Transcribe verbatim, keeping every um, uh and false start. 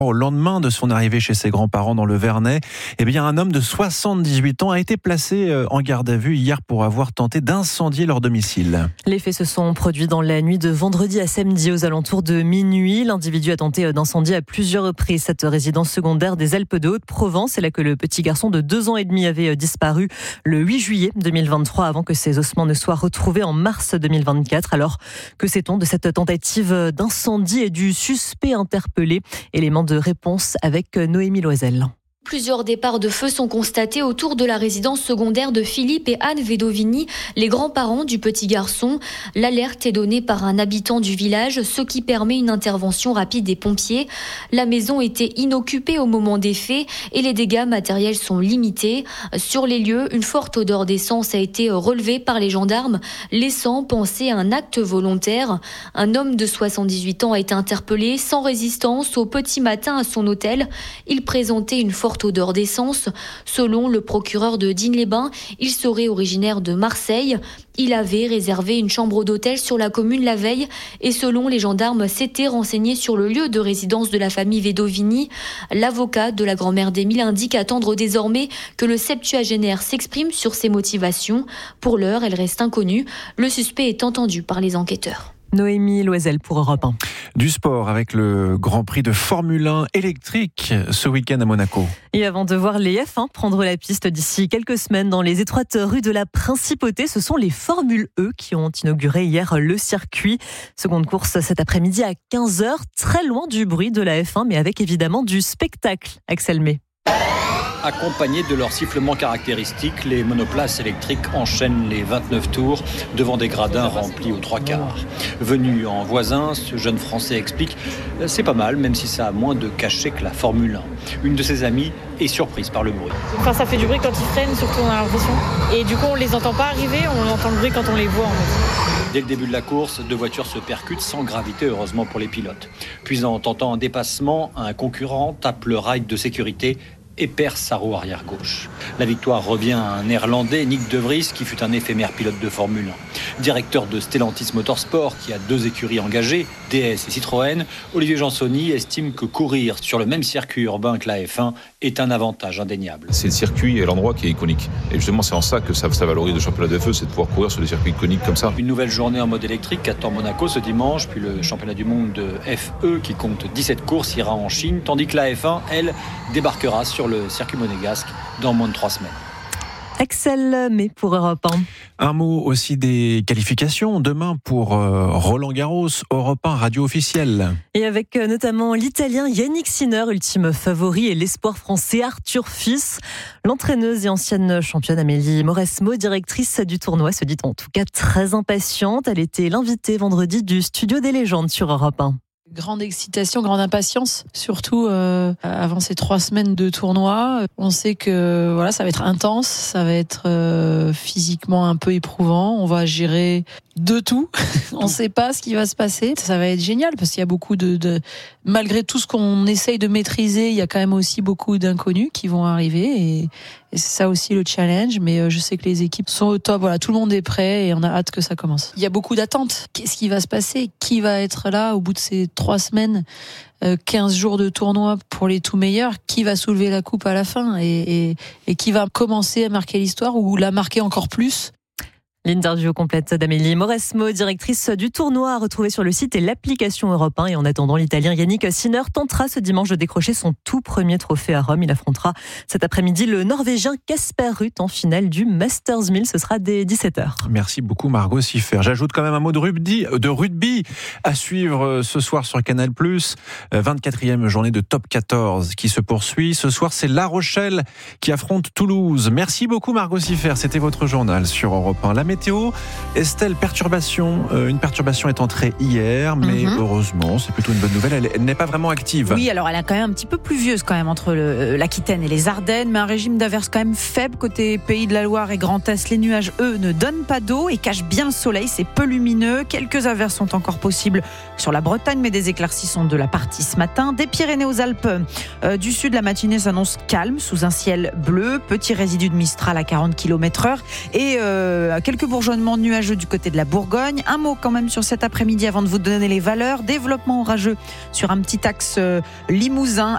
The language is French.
Au lendemain de son arrivée chez ses grands-parents dans le Vernet, eh bien, un homme de soixante-dix-huit ans a été placé en garde à vue hier pour avoir tenté d'incendier leur domicile. Les faits se sont produits dans la nuit de vendredi à samedi aux alentours de minuit. L'individu a tenté d'incendier à plusieurs reprises cette résidence secondaire des Alpes de Haute-Provence. C'est là que le petit garçon de deux ans et demi avait disparu le huit juillet deux mille vingt-trois avant que ses ossements ne soient retrouvés en mars deux mille vingt-quatre. Alors, que sait-on de cette tentative d'incendie et du suspect interpellé? Élément de de réponse avec Noémie Loisel. Plusieurs départs de feu sont constatés autour de la résidence secondaire de Philippe et Anne Vedovini, les grands-parents du petit garçon. L'alerte est donnée par un habitant du village, ce qui permet une intervention rapide des pompiers. La maison était inoccupée au moment des faits et les dégâts matériels sont limités. Sur les lieux, une forte odeur d'essence a été relevée par les gendarmes, laissant penser à un acte volontaire. Un homme de soixante-dix-huit ans a été interpellé sans résistance au petit matin à son hôtel. Il présentait une forte odeur d'essence. Selon le procureur de Digne-les-Bains, il serait originaire de Marseille. Il avait réservé une chambre d'hôtel sur la commune la veille et selon les gendarmes, s'était renseigné sur le lieu de résidence de la famille Vedovini. L'avocat de la grand-mère d'Émile indique attendre désormais que le septuagénaire s'exprime sur ses motivations. Pour l'heure, elle reste inconnue. Le suspect est entendu par les enquêteurs. Noémie Loisel pour Europe un. Du sport avec le Grand Prix de Formule un électrique ce week-end à Monaco. Et avant de voir les F un prendre la piste d'ici quelques semaines dans les étroites rues de la Principauté, ce sont les Formule E qui ont inauguré hier le circuit. Seconde course cet après-midi à quinze heures, très loin du bruit de la F un, mais avec évidemment du spectacle. Axel May. Accompagnés de leur sifflement caractéristique, les monoplaces électriques enchaînent les vingt-neuf tours devant des gradins remplis aux trois quarts. Venu en voisin, ce jeune Français explique « c'est pas mal, même si ça a moins de cachet que la Formule un ». Une de ses amies est surprise par le bruit. Enfin, ça fait du bruit quand ils freinent, surtout on a l'impression. Et du coup, on les entend pas arriver, on entend le bruit quand on les voit en fait. Dès le début de la course, deux voitures se percutent sans gravité, heureusement pour les pilotes. Puis en tentant un dépassement, un concurrent tape le rail de sécurité et perd sa roue arrière gauche. La victoire revient à un Néerlandais, Nick De Vries, qui fut un éphémère pilote de Formule un. Directeur de Stellantis Motorsport, qui a deux écuries engagées, D S et Citroën, Olivier Jansoni estime que courir sur le même circuit urbain que la F un est un avantage indéniable. C'est le circuit et l'endroit qui est iconique. Et justement, c'est en ça que ça, ça valorise le championnat de F E, c'est de pouvoir courir sur des circuits iconiques comme ça. Une nouvelle journée en mode électrique attend Monaco ce dimanche, puis le championnat du monde de F E, qui compte dix-sept courses, ira en Chine, tandis que la F un, elle, débarquera sur le circuit monégasque dans moins de trois semaines. Axel May pour Europe un. Un mot aussi des qualifications demain pour euh, Roland Garros, Europe un radio officielle. Et avec euh, notamment l'Italien Yannick Sinner, ultime favori, et l'espoir français Arthur Fils. L'entraîneuse et ancienne championne Amélie Mauresmo, directrice du tournoi, se dit en tout cas très impatiente. Elle était l'invitée vendredi du Studio des légendes sur Europe un. Grande excitation, grande impatience, surtout euh, avant ces trois semaines de tournoi. On sait que voilà, ça va être intense, ça va être euh, physiquement un peu éprouvant. On va gérer de tout. On ne sait pas ce qui va se passer. Ça va être génial parce qu'il y a beaucoup de, de... Malgré tout ce qu'on essaye de maîtriser, il y a quand même aussi beaucoup d'inconnus qui vont arriver et, et c'est ça aussi le challenge. Mais je sais que les équipes sont au top. Voilà, tout le monde est prêt et on a hâte que ça commence. Il y a beaucoup d'attentes. Qu'est-ce qui va se passer? Qui va être là au bout de ces trois semaines? quinze jours de tournoi pour les tout meilleurs, qui va soulever la coupe à la fin et, et, et qui va commencer à marquer l'histoire ou la marquer encore plus? L'interview complète d'Amélie Mauresmo, directrice du tournoi, à retrouver sur le site et l'application Europe un. Et en attendant, l'Italien Yannick Sinner tentera ce dimanche de décrocher son tout premier trophée à Rome. Il affrontera cet après-midi le Norvégien Casper Ruud en finale du Masters mille. Ce sera dès dix-sept heures. Merci beaucoup Margot Siffer. J'ajoute quand même un mot de rugby, de rugby à suivre ce soir sur Canal+. vingt-quatrième journée de Top quatorze qui se poursuit. Ce soir, c'est La Rochelle qui affronte Toulouse. Merci beaucoup Margot Siffer. C'était votre journal sur Europe un. La météo, Estelle, perturbation. Euh, une perturbation est entrée hier, mais mm-hmm. heureusement, c'est plutôt une bonne nouvelle. Elle, elle n'est pas vraiment active. Oui, alors elle est quand même un petit peu pluvieuse quand même entre le, l'Aquitaine et les Ardennes, mais un régime d'averses quand même faible côté Pays de la Loire et Grand Est. Les nuages, eux, ne donnent pas d'eau et cachent bien le soleil. C'est peu lumineux. Quelques averses sont encore possibles sur la Bretagne, mais des éclaircies sont de la partie ce matin. Des Pyrénées aux Alpes euh, du sud, la matinée s'annonce calme sous un ciel bleu. Petit résidu de Mistral à quarante kilomètres heure et euh, quelques bourgeonnements nuageux du côté de la Bourgogne. Un mot quand même sur cet après-midi avant de vous donner les valeurs. Développement orageux sur un petit axe euh, Limousin